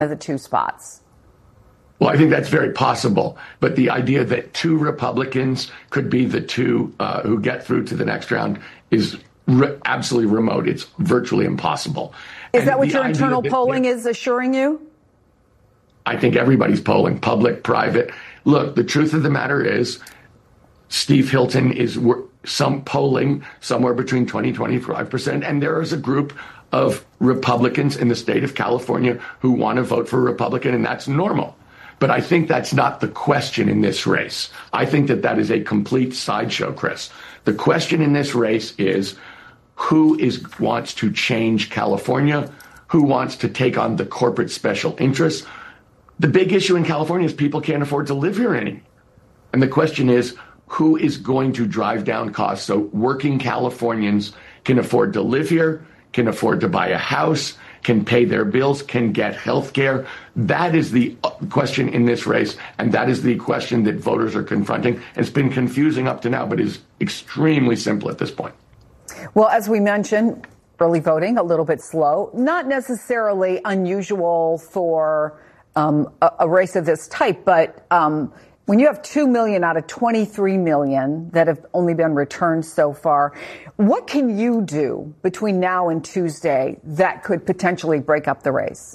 of the two spots? Well, I think that's very possible. But the idea that two Republicans could be the two who get through to the next round is absolutely remote. It's virtually impossible. Is that what your internal polling is assuring you? I think everybody's polling, public, private. Look, the truth of the matter is Steve Hilton is some polling somewhere between 20-25%. And there is a group of Republicans in the state of California who want to vote for a Republican, and that's normal. But I think that's not the question in this race. I think that is a complete sideshow, Chris. The question in this race is who wants to change California, who wants to take on the corporate special interests. The big issue in California is people can't afford to live here anymore. And the question is, who is going to drive down costs so working Californians can afford to live here, can afford to buy a house, can pay their bills, can get health care? That is the question in this race, and that is the question that voters are confronting. It's been confusing up to now, but is extremely simple at this point. Well, as we mentioned, early voting, a little bit slow, not necessarily unusual for a race of this type, but when you have 2 million out of 23 million that have only been returned so far, what can you do between now and Tuesday that could potentially break up the race?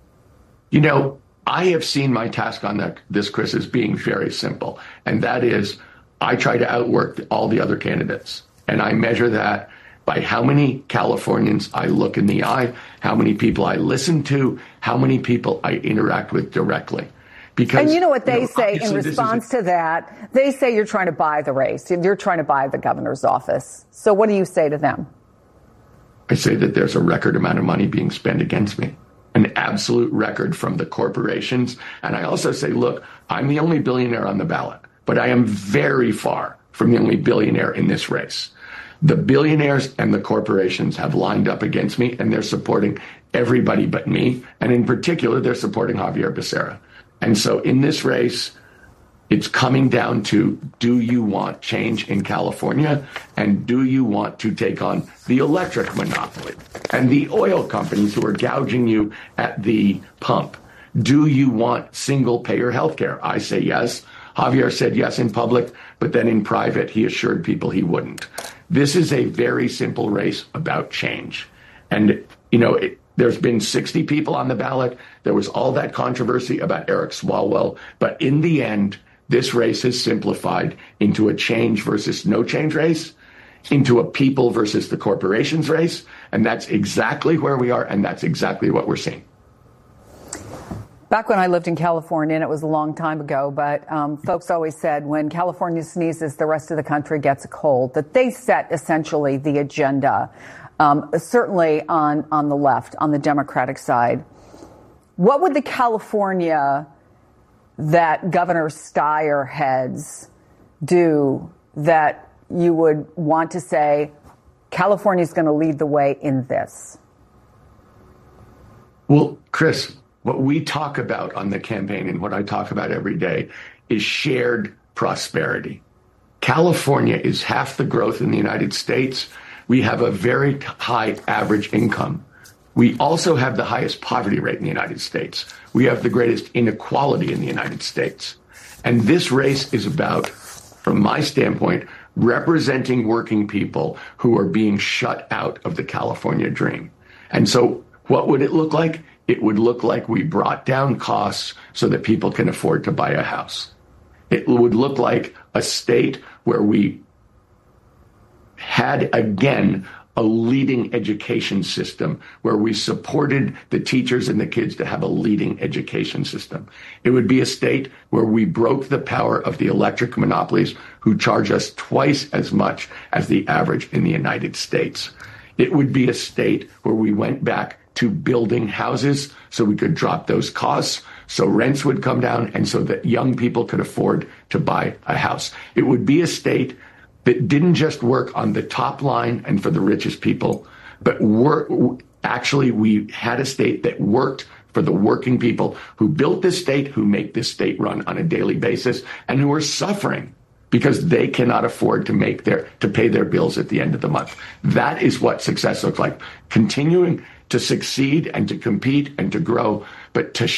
You know, I have seen my task on this, Chris, as being very simple. And that is, I try to outwork all the other candidates. And I measure that by how many Californians I look in the eye, how many people I listen to, how many people I interact with directly. Because, and you know what they say in response to that? They say you're trying to buy the race. You're trying to buy the governor's office. So what do you say to them? I say that there's a record amount of money being spent against me, an absolute record from the corporations. And I also say, look, I'm the only billionaire on the ballot, but I am very far from the only billionaire in this race. The billionaires and the corporations have lined up against me, and they're supporting everybody but me. And in particular, they're supporting Xavier Becerra. And so in this race, it's coming down to, do you want change in California? And do you want to take on the electric monopoly and the oil companies who are gouging you at the pump? Do you want single payer health care? I say yes. Javier said yes in public, but then in private, he assured people he wouldn't. This is a very simple race about change. And, you know, there's been 60 people on the ballot. There was all that controversy about Eric Swalwell. But in the end, this race has simplified into a change versus no change race, into a people versus the corporations race. And that's exactly where we are. And that's exactly what we're seeing. Back when I lived in California, and it was a long time ago, but folks always said when California sneezes, the rest of the country gets a cold, that they set essentially the agenda. Certainly on the left, on the Democratic side. What would the California that Governor Steyer heads do that you would want to say, California is going to lead the way in this? Well, Chris, what we talk about on the campaign and what I talk about every day is shared prosperity. California is half the growth in the United States. We have a very high average income. We also have the highest poverty rate in the United States. We have the greatest inequality in the United States. And this race is about, from my standpoint, representing working people who are being shut out of the California dream. And so what would it look like? It would look like we brought down costs so that people can afford to buy a house. It would look like a state where we had, again, a leading education system, where we supported the teachers and the kids to have a leading education system. It would be a state where we broke the power of the electric monopolies who charge us twice as much as the average in the United States. It would be a state where we went back to building houses so we could drop those costs, so rents would come down, and so that young people could afford to buy a house. It would be a state that didn't just work on the top line and for the richest people, but actually we had a state that worked for the working people who built this state, who make this state run on a daily basis, and who are suffering because they cannot afford to pay their bills at the end of the month. That is what success looks like. Continuing to succeed and to compete and to grow, but to